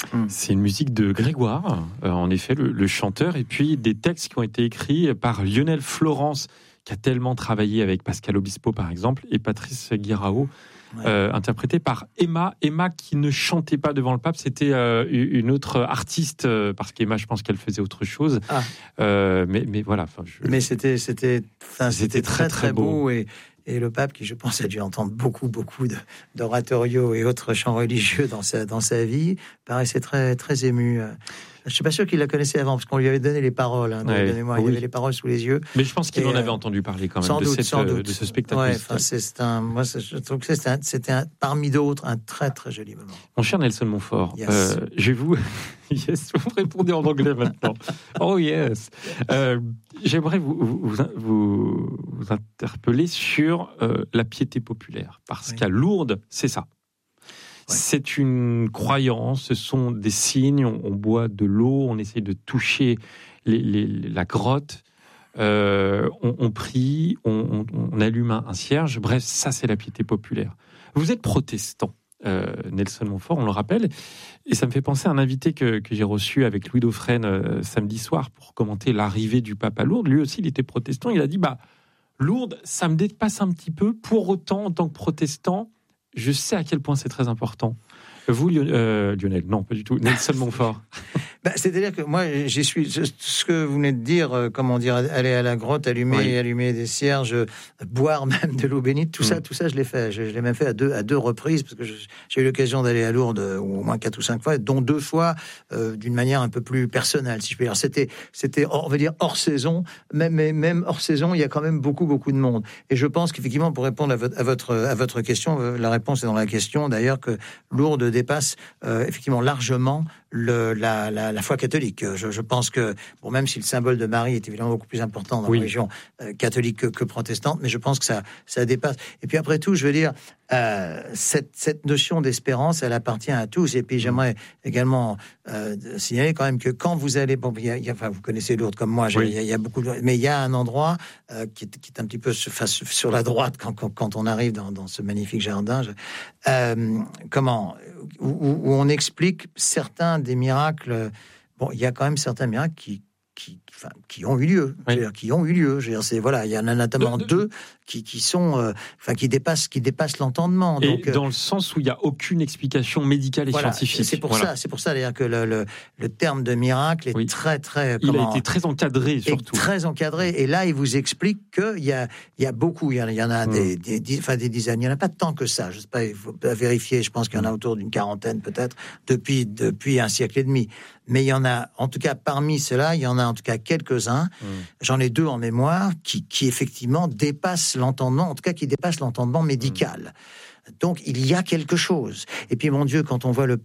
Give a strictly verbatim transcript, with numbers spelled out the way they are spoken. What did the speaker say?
Mmh. C'est une musique de Grégoire, euh, en effet, le, le chanteur, et puis des textes qui ont été écrits par Lionel Florence, qui a tellement travaillé avec Pascal Obispo, par exemple, et Patrice Guirao, ouais. euh, interprété par Emma. Emma qui ne chantait pas devant le pape, c'était euh, une autre artiste, euh, parce qu'Emma, je pense qu'elle faisait autre chose. Ah. Euh, mais, mais voilà. Je... Mais c'était, c'était, c'était, c'était très, très, très beau. beau et... Et le pape, qui je pense a dû entendre beaucoup, beaucoup de, d'oratorios et autres chants religieux dans sa, dans sa vie, paraissait très, très ému. Je ne suis pas sûr qu'il la connaissait avant, parce qu'on lui avait donné les paroles. Hein, ouais, de mémoire. Oui. Il avait les paroles sous les yeux. Mais je pense qu'il et en avait euh, entendu parler quand même sans de, doute, cette, sans doute. de ce spectacle. Ouais, enfin, c'est, c'est un, moi, c'est, je trouve que c'était, un, c'était un, parmi d'autres un très, très joli moment. Mon cher Nelson Montfort, yes. euh, je vais vous... yes, vous répondez en anglais maintenant. Oh yes. Euh, j'aimerais vous, vous, vous, vous interpeller sur euh, la piété populaire, parce oui. qu'à Lourdes, c'est ça. Ouais. C'est une croyance, ce sont des signes, on, on boit de l'eau, on essaie de toucher les, les, la grotte, euh, on, on prie, on, on, on allume un, un cierge, bref, ça c'est la piété populaire. Vous êtes protestant, euh, Nelson Montfort, on le rappelle, et ça me fait penser à un invité que, que j'ai reçu avec Louis Dauphren euh, samedi soir pour commenter l'arrivée du pape à Lourdes. Lui aussi, il était protestant, il a dit, bah, Lourdes, ça me dépasse un petit peu, pour autant, en tant que protestant, je sais à quel point c'est très important. Vous, Lionel, euh, Lionel non, pas du tout. Nelson Montfort. Bah, c'est-à-dire que moi, j'y suis. Ce que vous venez de dire, euh, comment dire, aller à la grotte, allumer, oui. allumer des cierges, euh, boire même de l'eau bénite, tout mmh. ça, tout ça, je l'ai fait. Je, je l'ai même fait à deux, à deux reprises, parce que je, j'ai eu l'occasion d'aller à Lourdes, euh, au moins quatre ou cinq fois, dont deux fois euh, d'une manière un peu plus personnelle, si je peux dire. C'était, c'était, on va dire hors saison, même, même hors saison, il y a quand même beaucoup, beaucoup de monde. Et je pense qu'effectivement, pour répondre à votre, à votre, à votre question, la réponse est dans la question, d'ailleurs, que Lourdes dépasse euh, effectivement largement le, la, la, la foi catholique. Je, je pense que, bon, même si le symbole de Marie est évidemment beaucoup plus important dans oui. la région euh, catholique que, que protestante, mais je pense que ça, ça dépasse. Et puis après tout, je veux dire, euh, cette, cette notion d'espérance, elle appartient à tous. Et puis j'aimerais également euh, signaler quand même que quand vous allez, bon, il y a, il y a, enfin, vous connaissez Lourdes comme moi, oui. il, y a, il y a beaucoup de, mais il y a un endroit euh, qui, est, qui est un petit peu face, sur la droite quand, quand, quand on arrive dans, dans ce magnifique jardin. Je, euh, comment où, où on explique certains des miracles. Bon, il y a quand même certains miracles qui, qui, enfin, qui ont eu lieu, oui. qui ont eu lieu. Je veux dire, c'est voilà, il y en a notamment de, de, deux qui, qui sont, euh, enfin, qui dépassent, qui dépassent l'entendement. Et donc, dans euh, le sens où il n'y a aucune explication médicale et voilà, scientifique. C'est pour voilà. ça, c'est pour ça d'ailleurs que le, le, le terme de miracle est oui. très, très. Il comment, a été très encadré, surtout. Très encadré. Et là, il vous explique qu'il y a, il y a beaucoup, il y en a, il y en a hum. des, des, des, enfin, des dizaines. Il n'y en a pas tant que ça. Je sais pas, il faut vérifier. Je pense qu'il y en a autour d'une quarantaine, peut-être, depuis, depuis un siècle et demi. Mais il y en a, en tout cas, parmi ceux-là, il y en a en tout cas quelques-uns. Mmh. J'en ai deux en mémoire qui, qui effectivement dépassent l'entendement, en tout cas qui dépassent l'entendement médical. Mmh. Donc il y a quelque chose. Et puis mon Dieu, quand on voit le